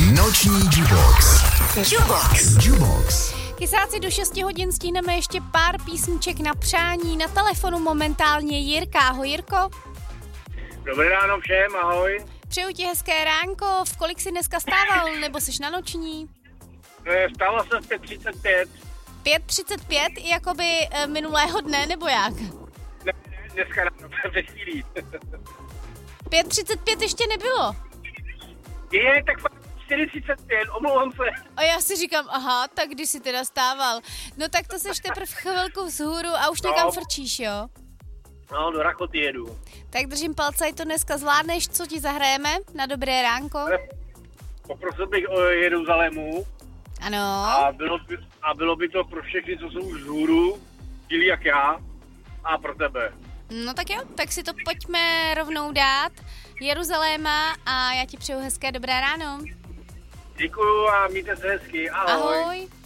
Noční Jubox. Jubox. Kysáci, do 6 hodin stihneme ještě pár písniček na přání. Na telefonu momentálně Jirka. Ahoj, Jirko. Dobré ráno všem, ahoj. Přeju ti hezké ránko. V kolik jsi dneska stával, nebo jsi na noční? Stala jsem v 5:35. 5:35, jakoby minulého dne, nebo jak? Ne, dneska ráno, před chvílí. 5:35 ještě nebylo. Tak 4:35, omlouvám se. A já si říkám, aha, tak když jsi teda stával. No tak to seš teprve chvilku vzhůru a už někam frčíš, jo? No, do Rakoty jedu. Tak držím palce, ať to dneska zvládneš, co ti zahrajeme na dobré ránko. Poprosil bych o Jeruzalému. Ano. A bylo by to pro všechny, co jsou už vzhůru, dílí jak já, a pro tebe. No tak jo, tak si to pojďme rovnou dát. Jeruzaléma a já ti přeju hezké dobré ráno. Děkuju a mějte se hezky. Ahoj. Ahoj.